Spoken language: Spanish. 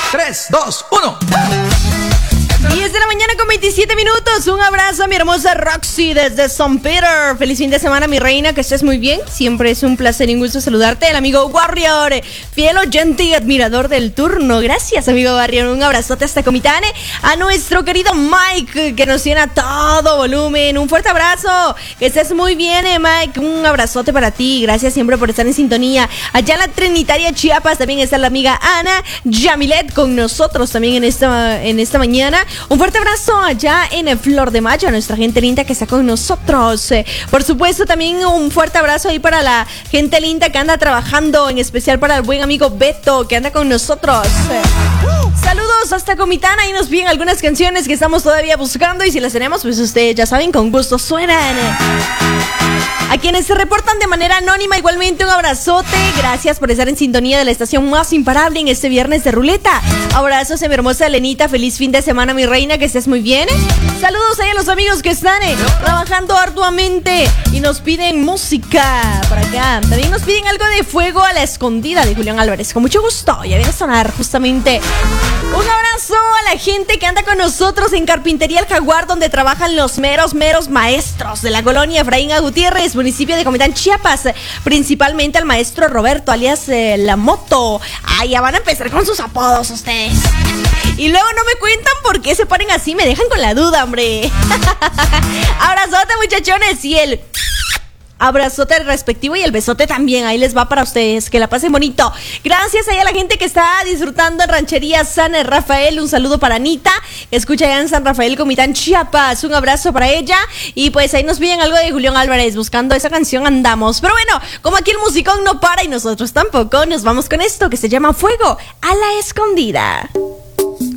3, 2, 1. 10 de la mañana con 27 minutos. Un abrazo a mi hermosa Roxy desde San Peter. Feliz fin de semana, mi reina, que estés muy bien. Siempre es un placer y un gusto saludarte. El amigo Warrior, fiel oyente y admirador del turno. Gracias, amigo Warrior. Un abrazote hasta Comitane. A nuestro querido Mike, que nos tiene a todo volumen. Un fuerte abrazo. Que estés muy bien, Mike. Un abrazote para ti. Gracias siempre por estar en sintonía. Allá en la Trinitaria Chiapas también está la amiga Ana Yamilet con nosotros también en esta mañana. Un fuerte abrazo allá en Flor de Mayo, a nuestra gente linda que está con nosotros. Por supuesto, también un fuerte abrazo ahí para la gente linda que anda trabajando, en especial para el buen amigo Beto que anda con nosotros. Saludos hasta Comitán, ahí nos piden algunas canciones que estamos todavía buscando y si las tenemos, pues ustedes ya saben, con gusto suenan. A quienes se reportan de manera anónima, igualmente un abrazote. Gracias por estar en sintonía de la estación más imparable en este viernes de ruleta. Abrazos a mi hermosa Elenita. Feliz fin de semana, mi reina, que estés muy bien. Saludos ahí a los amigos que están trabajando arduamente y nos piden música por acá. También nos piden algo de Fuego a la Escondida de Julián Álvarez. Con mucho gusto, ya viene a sonar justamente. Un abrazo a la gente que anda con nosotros en Carpintería El Jaguar, donde trabajan los meros maestros de la colonia Efraín A. Gutiérrez, municipio de Comitán, Chiapas. Principalmente al maestro Roberto, alias La Moto. Ay, ya van a empezar con sus apodos ustedes. Y luego no me cuentan por qué se ponen así, me dejan con la duda, hombre. Abrazote, muchachones, y el abrazote respectivo y el besote también, ahí les va para ustedes, que la pasen bonito. Gracias ahí a la gente que está disfrutando en Ranchería San Rafael, un saludo para Anita, que escucha allá en San Rafael, Comitán, Chiapas, un abrazo para ella, y pues ahí nos piden algo de Julián Álvarez, buscando esa canción andamos, pero bueno, como aquí el musicón no para y nosotros tampoco, nos vamos con esto que se llama Fuego a la Escondida.